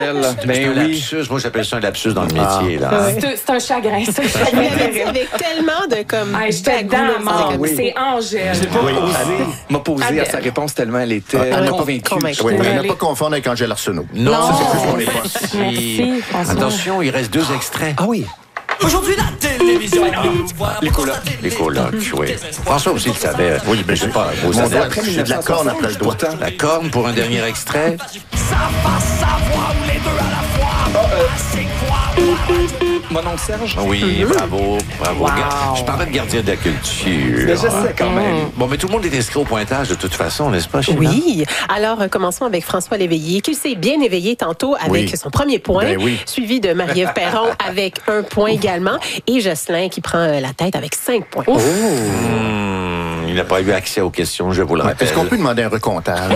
Ben oui. Moi, j'appelle ça un lapsus dans le métier. Là. C'est un chagrin. C'est un chagrin. Avec tellement de comme. J'étais dedans, c'est Angèle. J'ai pas posé à sa réponse tellement elle était convaincue. Oui, mais ne pas confondre avec Angèle Arsenault. Non, ça, c'est plus pour les postes. Merci, François. Attention, il reste 2 extraits. Ah oui. Aujourd'hui, la télévision. Les colocs. Les colocs, oui. François aussi le savait. Oui, mais je sais pas. Vous Mon savez. doigt, j'ai de la corne après le doigt. La corne pour un dernier extrait. Ça va savoir où les deux à la fois. C'est quoi? Mon oncle Serge. Oui, bravo. Regarde, je parlais de gardien de la culture. Mais je sais quand même. Bon, mais tout le monde est inscrit au pointage de toute façon, n'est-ce pas, Sheila? Oui. Alors, commençons avec François Léveillé, qui s'est bien éveillé tantôt avec son premier point, suivi de Marie-Ève Perron avec 1 point également, et Jocelyn qui prend la tête avec 5 points. Il n'a pas eu accès aux questions, je vous le rappelle. Est-ce qu'on peut demander un recomptage?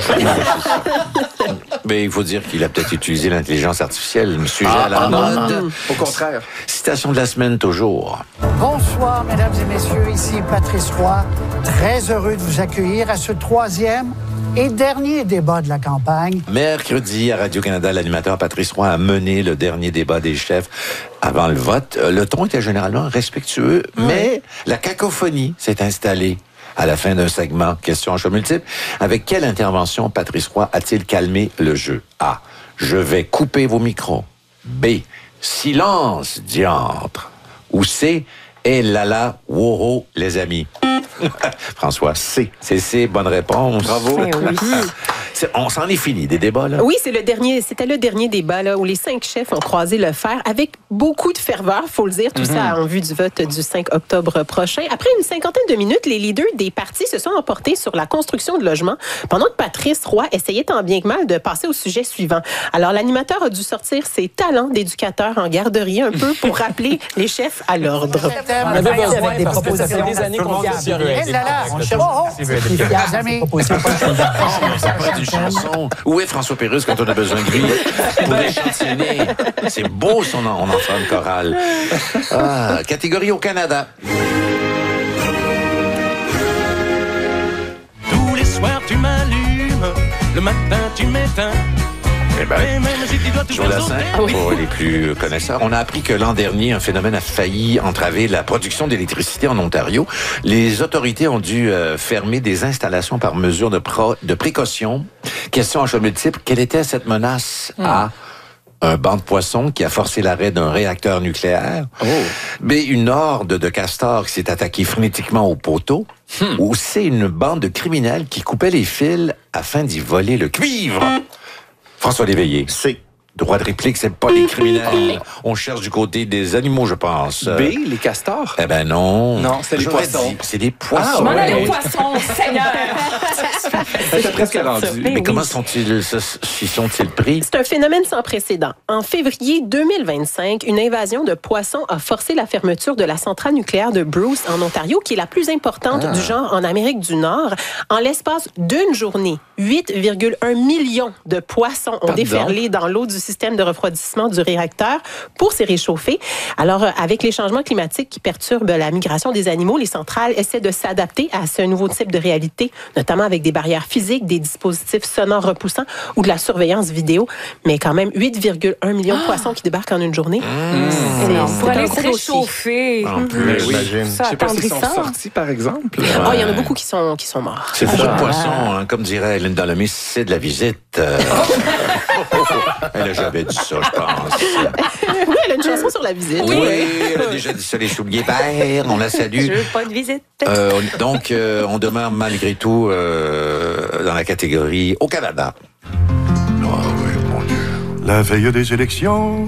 Mais il faut dire qu'il a peut-être utilisé l'intelligence artificielle, le sujet à la mode. Au contraire. Citation de la semaine, toujours. Bonsoir, mesdames et messieurs. Ici Patrice Roy. Très heureux de vous accueillir à ce 3e et dernier débat de la campagne. Mercredi, à Radio-Canada, l'animateur Patrice Roy a mené le dernier débat des chefs avant le vote. Le ton était généralement respectueux, mais la cacophonie s'est installée à la fin d'un segment Questions en choix multiples. Avec quelle intervention Patrice Roy a-t-il calmé le jeu? A. Je vais couper vos micros. B. Silence, diantre. Ou C. Eh là là, woho, les amis. François. C. C'est C, bonne réponse. Bravo. On s'en est fini des débats, là? Oui, c'était le dernier débat là, où les 5 chefs ont croisé le fer avec beaucoup de ferveur, faut le dire, tout ça en vue du vote du 5 octobre prochain. Après une 50aine de minutes, les leaders des partis se sont emportés sur la construction de logements, pendant que Patrice Roy essayait tant bien que mal de passer au sujet suivant. Alors, l'animateur a dû sortir ses talents d'éducateur en garderie un peu pour rappeler les chefs à l'ordre. On avait besoin avec des propositions. Des années qu'on Eh là là, les amis. Une chanson. Où est François Pérusse quand on a besoin de lui pour échantillonner? C'est beau son on entend une chorale. Catégorie au Canada. Tous les soirs, tu m'allumes. Le matin, tu m'éteins. Eh ben, Joe Dassin, pour les plus connaisseurs, on a appris que l'an dernier, un phénomène a failli entraver la production d'électricité en Ontario. Les autorités ont dû fermer des installations par mesure de précaution. Question en choix multiple, quelle était cette menace? A. Un banc de poissons qui a forcé l'arrêt d'un réacteur nucléaire. B. Une horde de castors qui s'est attaquée frénétiquement au poteau. Ou C. Une bande de criminels qui coupait les fils afin d'y voler le cuivre. François Léveillé. C. Droit de réplique, c'est pas les criminels. On cherche du côté des animaux, je pense. B, les castors? Eh ben non. Non, c'est les poissons. C'est des poissons. Je m'en allais aux poissons, Seigneur! C'était presque rendu. Mais comment s'y sont-ils pris? C'est un phénomène sans précédent. En février 2025, une invasion de poissons a forcé la fermeture de la centrale nucléaire de Bruce en Ontario, qui est la plus importante du genre en Amérique du Nord. En l'espace d'une journée, 8,1 millions de poissons ont déferlé dans l'eau du système de refroidissement du réacteur pour s'y réchauffer. Alors, avec les changements climatiques qui perturbent la migration des animaux, les centrales essaient de s'adapter à ce nouveau type de réalité, notamment avec des barrières physiques, des dispositifs sonores repoussants ou de la surveillance vidéo. Mais quand même, 8,1 millions de poissons qui débarquent en une journée. Pour aller se réchauffer. J'imagine. Je sais pas s'ils sont sortis, par exemple. Il y en a beaucoup qui sont morts. C'est pas de poisson, comme dirait Linda Lemay, c'est de la visite. Elle a jamais dit ça, je pense. Oui, elle a une chanson sur la visite. Oui, elle a déjà dit ça, les souliers verts, on la salue. Je veux pas de visite. Donc, on demeure malgré tout dans la catégorie au Canada. Ah oui, mon Dieu. La veille des élections,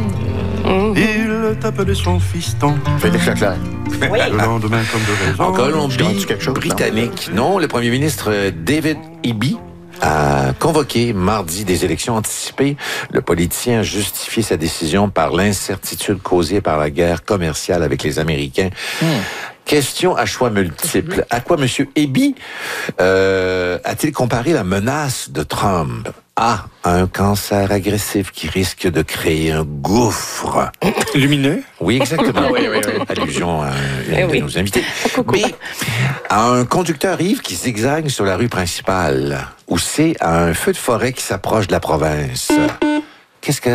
il tapait son fiston. Félix Leclerc. Le lendemain, comme de raison. En Colombie-Britannique, non, le premier ministre David Eby a convoqué mardi des élections anticipées. Le politicien a justifié sa décision par l'incertitude causée par la guerre commerciale avec les Américains. Question à choix multiples. À quoi M. Eby a-t-il comparé la menace de Trump? A. Un cancer agressif qui risque de créer un gouffre. Lumineux? Oui, exactement. Oui. Allusion à une de nos invités. B. À un conducteur ivre qui zigzague sur la rue principale. Ou C. À un feu de forêt qui s'approche de la province. Qu'est-ce que